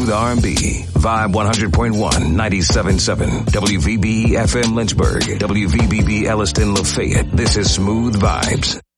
smooth R&B. Vibe 100.1, 97.7. WVBE FM Lynchburg. WVBB Elliston Lafayette. This is Smooth Vibes.